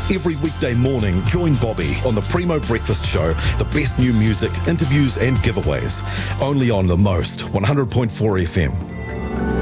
Every weekday morning, join Bobby on the Primo Breakfast Show, the best new music, interviews and giveaways. Only on The Most, 100.4 FM.